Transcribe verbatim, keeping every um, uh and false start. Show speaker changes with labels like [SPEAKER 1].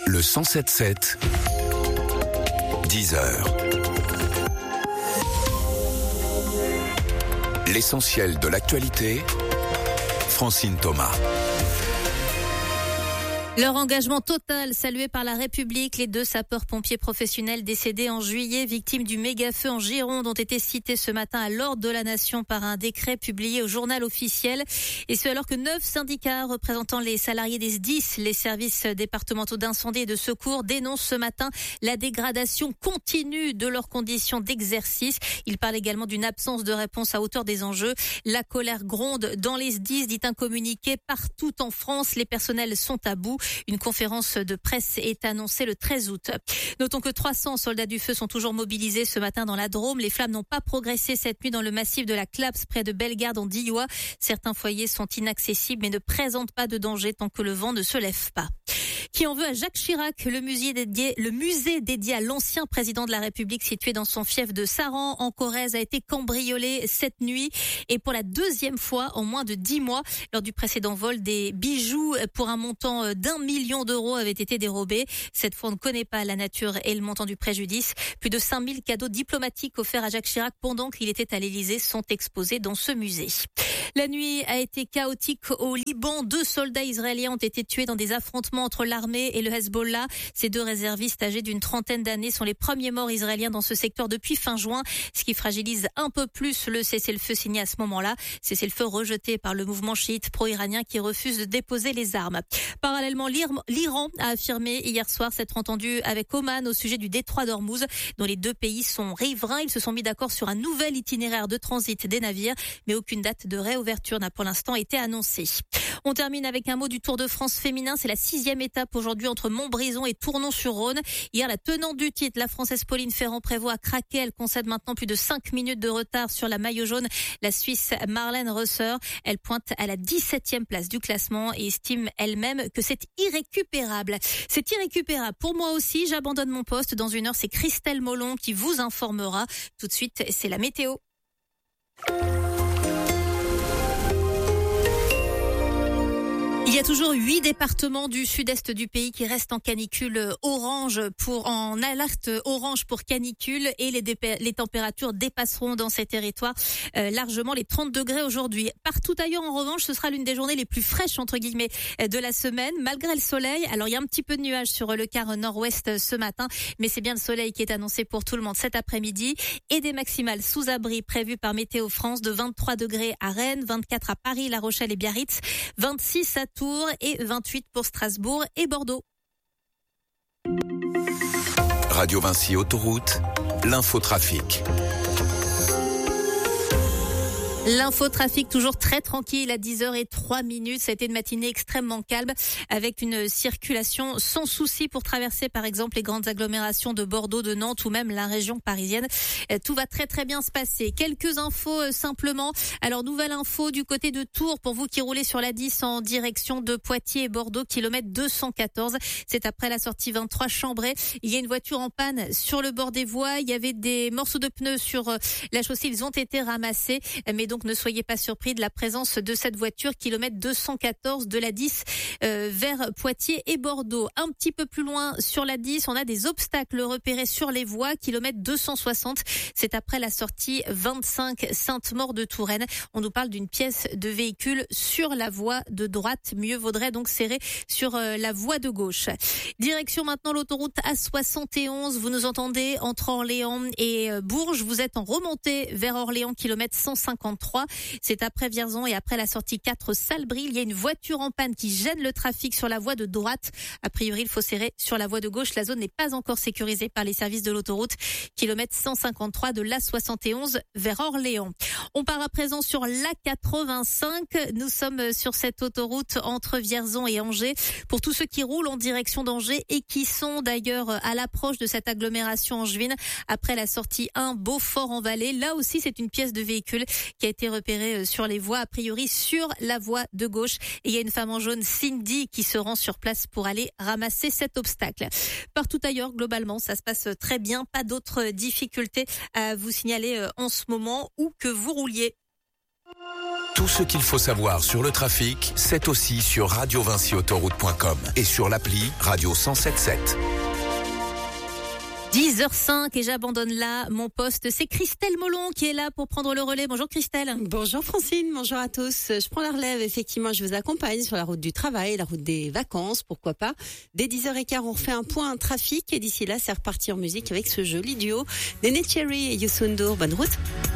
[SPEAKER 1] Le cent sept sept, dix heures. L'essentiel de l'actualité, Francine Thomas.
[SPEAKER 2] Leur engagement total salué par la République, les deux sapeurs-pompiers professionnels décédés en juillet, victimes du méga-feu en Gironde, ont été cités ce matin à l'ordre de la Nation par un décret publié au journal officiel. Et ce alors que neuf syndicats représentant les salariés des S D I S, les services départementaux d'incendie et de secours, dénoncent ce matin la dégradation continue de leurs conditions d'exercice. Ils parlent également d'une absence de réponse à hauteur des enjeux. La colère gronde dans les S D I S, dit un communiqué. Partout en France, les personnels sont à bout. Une conférence de presse est annoncée le treize août. Notons que trois cents soldats du feu sont toujours mobilisés ce matin dans la Drôme. Les flammes n'ont pas progressé cette nuit dans le massif de la Claps, près de Bellegarde en Diois. Certains foyers sont inaccessibles mais ne présentent pas de danger tant que le vent ne se lève pas. Qui en veut à Jacques Chirac, le musée dédié, le musée dédié à l'ancien président de la République situé dans son fief de Saran en Corrèze a été cambriolé cette nuit et pour la deuxième fois en moins de dix mois. Lors du précédent vol, des bijoux pour un montant d'un million d'euros avaient été dérobés. Cette fois, on ne connaît pas la nature et le montant du préjudice. Plus de cinq mille cadeaux diplomatiques offerts à Jacques Chirac pendant qu'il était à l'Élysée sont exposés dans ce musée. La nuit a été chaotique au Liban. Deux soldats israéliens ont été tués dans des affrontements entre l'armée et le Hezbollah. Ces deux réservistes âgés d'une trentaine d'années sont les premiers morts israéliens dans ce secteur depuis fin juin, ce qui fragilise un peu plus le cessez-le-feu signé à ce moment-là. Cessez-le-feu rejeté par le mouvement chiite pro-iranien qui refuse de déposer les armes. Parallèlement, l'Iran a affirmé hier soir s'être entendu avec Oman au sujet du détroit d'Ormuz, dont les deux pays sont riverains. Ils se sont mis d'accord sur un nouvel itinéraire de transit des navires, mais aucune date de réouverture n'a pour l'instant été annoncée. On termine avec un mot du Tour de France féminin. C'est la sixième étape aujourd'hui entre Montbrison et Tournon-sur-Rhône. Hier, la tenante du titre, la Française Pauline Ferrand-Prévot, a craqué. Elle concède maintenant plus de cinq minutes de retard sur la maillot jaune, la Suisse Marlène Rösser. Elle pointe à la dix-septième place du classement et estime elle-même que c'est irrécupérable. C'est irrécupérable pour moi aussi. J'abandonne mon poste. Dans une heure, c'est Christelle Molon qui vous informera. Tout de suite, c'est la météo. Il y a toujours huit départements du sud-est du pays qui restent en canicule orange pour en alerte orange pour canicule et les, dé- les températures dépasseront dans ces territoires euh, largement les trente degrés aujourd'hui. Partout ailleurs en revanche, ce sera l'une des journées les plus fraîches entre guillemets de la semaine malgré le soleil. Alors il y a un petit peu de nuages sur le quart nord-ouest ce matin, mais c'est bien le soleil qui est annoncé pour tout le monde cet après-midi et des maximales sous abri prévues par Météo France de vingt-trois degrés à Rennes, vingt-quatre à Paris, La Rochelle et Biarritz, vingt-six à Tours et vingt-huit pour Strasbourg et Bordeaux.
[SPEAKER 1] Radio Vinci Autoroute, l'infotrafic.
[SPEAKER 2] L'infotrafic toujours très tranquille à dix heures zéro trois minutes. Ça a été une matinée extrêmement calme avec une circulation sans souci pour traverser par exemple les grandes agglomérations de Bordeaux, de Nantes ou même la région parisienne. Tout va très très bien se passer. Quelques infos simplement. Alors nouvelle info du côté de Tours pour vous qui roulez sur la dix en direction de Poitiers et Bordeaux, kilomètre deux cent quatorze. C'est après la sortie vingt-trois Chambray. Il y a une voiture en panne sur le bord des voies. Il y avait des morceaux de pneus sur la chaussée. Ils ont été ramassés. Mais donc ne soyez pas surpris de la présence de cette voiture, kilomètre deux cent quatorze de la dix euh, vers Poitiers et Bordeaux. Un petit peu plus loin sur la dix, on a des obstacles repérés sur les voies, kilomètre deux cent soixante. C'est après la sortie vingt-cinq Sainte-Maure de Touraine. On nous parle d'une pièce de véhicule sur la voie de droite. Mieux vaudrait donc serrer sur euh, la voie de gauche. Direction maintenant l'autoroute A soixante et onze. Vous nous entendez entre Orléans et euh, Bourges. Vous êtes en remontée vers Orléans, kilomètre cent cinquante-trois. C'est après Vierzon et après la sortie quatre Salbris. Il y a une voiture en panne qui gêne le trafic sur la voie de droite. A priori, il faut serrer sur la voie de gauche. La zone n'est pas encore sécurisée par les services de l'autoroute. Kilomètre cent cinquante-trois de l'A soixante et onze vers Orléans. On part à présent sur l'A quatre-vingt-cinq. Nous sommes sur cette autoroute entre Vierzon et Angers. Pour tous ceux qui roulent en direction d'Angers et qui sont d'ailleurs à l'approche de cette agglomération angevine, après la sortie un Beaufort-en-Vallée, là aussi c'est une pièce de véhicule qui a été repérée sur les voies, a priori sur la voie de gauche. Et il y a une femme en jaune, Cindy, qui se rend sur place pour aller ramasser cet obstacle. Partout ailleurs, globalement, ça se passe très bien. Pas d'autres difficultés à vous signaler en ce moment où que vous rouliez.
[SPEAKER 1] Tout ce qu'il faut savoir sur le trafic, c'est aussi sur radio vinci autoroute point com et sur l'appli Radio cent sept sept.
[SPEAKER 2] dix heures cinq et j'abandonne là mon poste. C'est Christelle Molon qui est là pour prendre le relais. Bonjour Christelle.
[SPEAKER 3] Bonjour Francine, bonjour à tous. Je prends la relève, effectivement, je vous accompagne sur la route du travail, la route des vacances, pourquoi pas. Dès dix heures quinze, on refait un point trafic et d'ici là, c'est reparti en musique avec ce joli duo Néné Cherry et Youssou N'Dour. Bonne route.